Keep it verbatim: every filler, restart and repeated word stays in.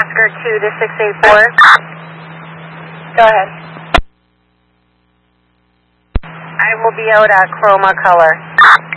Oscar two to six eight four. Go ahead. I will be out at Chroma Color.